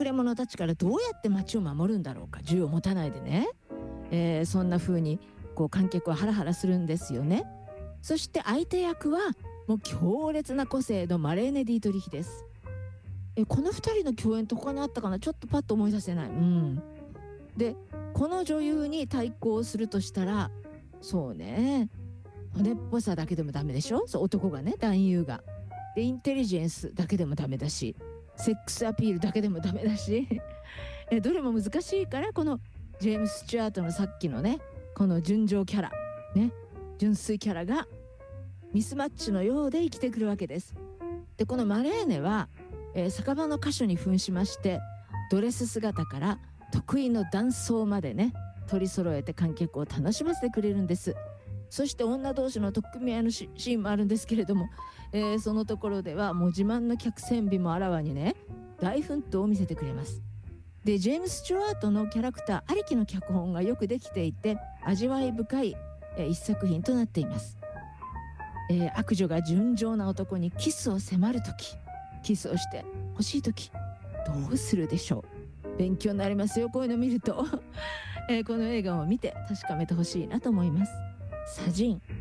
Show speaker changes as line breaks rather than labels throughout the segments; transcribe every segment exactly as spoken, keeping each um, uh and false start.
れ者たちからどうやって街を守るんだろうか、銃を持たないでね、えー、そんな風にこう観客はハラハラするんですよね。そして相手役はもう強烈な個性のマレーネ・ディートリヒです。えこのふたりの共演と他にあったかな、ちょっとパッと思い出せない。うん、でこの女優に対抗するとしたら、そうね、骨っぽさだけでもダメでしょ。そう、男がね、男優がでインテリジェンスだけでもダメだし、セックスアピールだけでもダメだしえどれも難しいから、このジェームス・スチュアートのさっきのね、この純情キャラね、純粋キャラがミスマッチのようで生きてくるわけです。でこのマレーネは、えー、酒場の歌手に扮しまして、ドレス姿から得意のダンスまでね、取り揃えて観客を楽しませてくれるんです。そして女同士の取っ組み合いのシーンもあるんですけれども、えー、そのところではもう自慢の客船美もあらわにね、大奮闘を見せてくれます。でジェームス・スチュアートのキャラクターありきの脚本がよくできていて、味わい深い、えー、一作品となっています。えー、悪女が純情な男にキスを迫るとき、キスをして欲しいときどうするでしょう。勉強になりますよ、こういうの見ると、えー、この映画を見て確かめてほしいなと思います。サジン。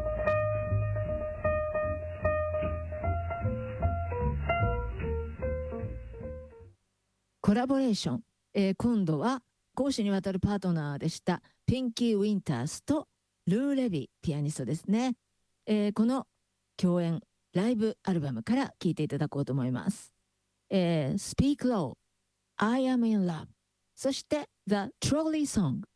コラボレーション、えー、今度は公私にわたるパートナーでしたピンキー・ウィンタースとルー・レビ、ピアニストですね、えー、この共演ライブアルバムから聴いていただこうと思います。えー、Speak Low、I Am in Love、そして The Trolley Song。